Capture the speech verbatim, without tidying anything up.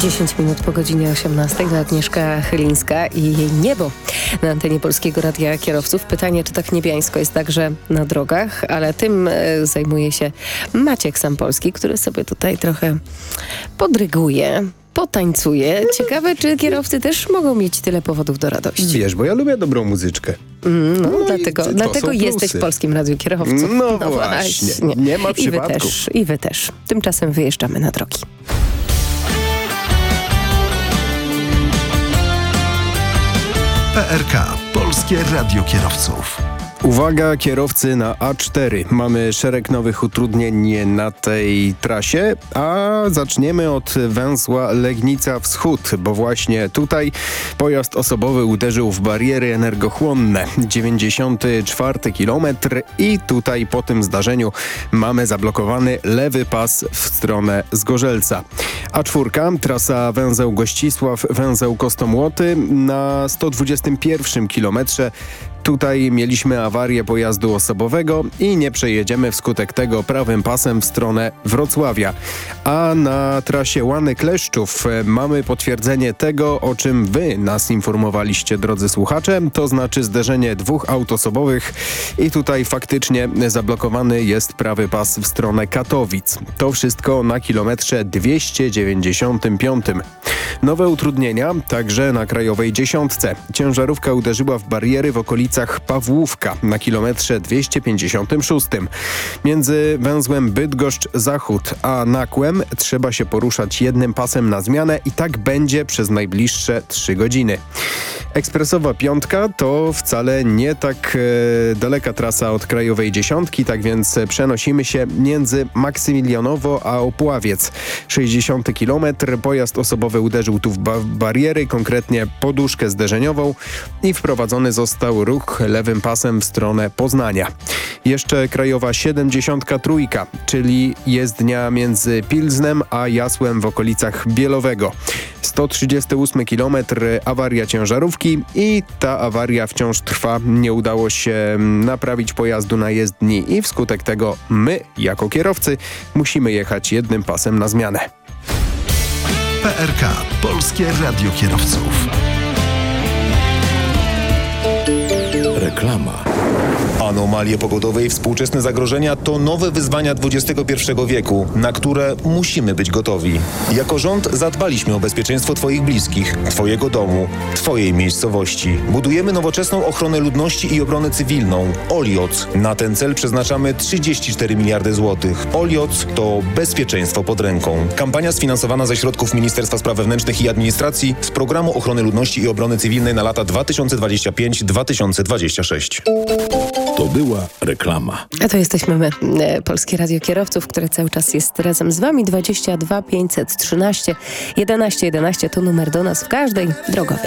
dziesięć minut po godzinie osiemnastej, to Agnieszka Chylińska i jej niebo na antenie Polskiego Radia Kierowców. Pytanie, czy tak niebiańsko jest także na drogach, ale tym e, zajmuje się Maciek Sampolski, który sobie tutaj trochę podryguje, potańcuje. Ciekawe, czy kierowcy też mogą mieć tyle powodów do radości. Wiesz, bo ja lubię dobrą muzyczkę. Mm, no, No dlatego dlatego jesteś w Polskim Radiu Kierowców. No, no właśnie, właśnie, nie ma przypadku. I wy też, i wy też. Tymczasem wyjeżdżamy na drogi. P R K. Polskie Radio Kierowców. Uwaga, kierowcy na A cztery. Mamy szereg nowych utrudnień na tej trasie, a zaczniemy od węzła Legnica Wschód, bo właśnie tutaj pojazd osobowy uderzył w bariery energochłonne. dziewięćdziesiąty czwarty kilometr i tutaj po tym zdarzeniu mamy zablokowany lewy pas w stronę Zgorzelca. A cztery, trasa węzeł Gościsław, węzeł Kostomłoty na sto dwudziestym pierwszym kilometrze. Tutaj mieliśmy awarię pojazdu osobowego i nie przejedziemy wskutek tego prawym pasem w stronę Wrocławia. A na trasie Łany-Kleszczów mamy potwierdzenie tego, o czym wy nas informowaliście, drodzy słuchacze, to znaczy zderzenie dwóch aut osobowych i tutaj faktycznie zablokowany jest prawy pas w stronę Katowic. To wszystko na kilometrze dwieście dziewięćdziesiątym piątym. Nowe utrudnienia także na krajowej dziesiątce. Ciężarówka uderzyła w bariery w okolicach Pawłówka na kilometrze dwieście pięćdziesiątym szóstym. Między węzłem Bydgoszcz-Zachód a Nakłem trzeba się poruszać jednym pasem na zmianę i tak będzie przez najbliższe trzy godziny. Ekspresowa piątka to wcale nie tak e, daleka trasa od krajowej dziesiątki, tak więc przenosimy się między Maksymilianowo a Opławiec. sześćdziesiąty kilometr. Pojazd osobowy uderzył tu w ba- bariery, konkretnie poduszkę zderzeniową i wprowadzony został ruch lewym pasem w stronę Poznania. Jeszcze krajowa siedemdziesiątka trzy, czyli jezdnia między Pilznem a Jasłem w okolicach Bielowego. sto trzydziesty ósmy kilometr, awaria ciężarówki i ta awaria wciąż trwa. Nie udało się naprawić pojazdu na jezdni i wskutek tego my, jako kierowcy, musimy jechać jednym pasem na zmianę. P R K. Polskie Radio Kierowców. Reklama. Anomalie pogodowe i współczesne zagrożenia to nowe wyzwania dwudziestego pierwszego wieku, na które musimy być gotowi. Jako rząd zadbaliśmy o bezpieczeństwo Twoich bliskich, Twojego domu, Twojej miejscowości. Budujemy nowoczesną ochronę ludności i obronę cywilną. Olioc. Na ten cel przeznaczamy trzydzieści cztery miliardy złotych. Olioc to bezpieczeństwo pod ręką. Kampania sfinansowana ze środków Ministerstwa Spraw Wewnętrznych i Administracji z Programu Ochrony Ludności i Obrony Cywilnej na lata dwa tysiące dwudziesty piąty do dwa tysiące dwudziestego szóstego. To była reklama. A to jesteśmy my, Polskie Radio Kierowców, które cały czas jest razem z wami. dwadzieścia dwa pięćset trzynaście jedenaście jedenaście to numer do nas w każdej drogowej.